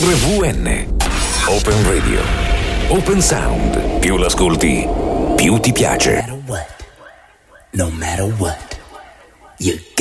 RVN Open Radio, Open Sound. Più l'ascolti, più ti piace. No matter what, you